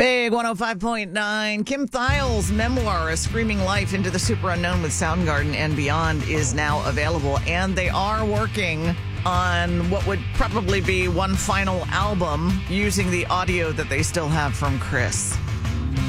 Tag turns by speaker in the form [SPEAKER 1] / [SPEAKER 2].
[SPEAKER 1] Big 105.9. Kim Thile's memoir, A Screaming Life into the Super Unknown with Soundgarden and Beyond, is now available. And they are working on what would probably be one final album using the audio that they still have from Chris.